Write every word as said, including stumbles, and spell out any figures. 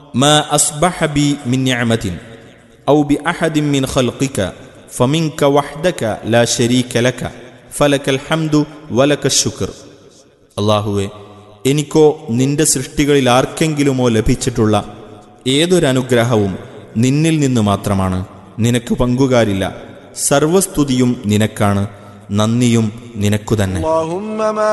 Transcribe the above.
മാ അസ്ബഹ ബി മിൻ നിഅമതിൻ ഔ ബി അഹദിൻ മിൻ ഖൽഖിക ഫമിൻക വഹ്ദക ലാ ശരീക ലക ഫലകൽ ഹംദു വലകശ് ശുക്ർ. അല്ലാഹുവേ, എനിക്കോ നിന്റെ സൃഷ്ടികളിൽ ആർക്കെങ്കിലുമോ ലഭിച്ചിട്ടുള്ള ഏതൊരനുഗ്രഹവും നിന്നിൽ നിന്നു മാത്രമാണ്. നിനക്ക് പങ്കുകാരില്ല. സർവസ്തുതിയും നിനക്കാണ്. നന്ദിയും നിനക്കു തന്നെ.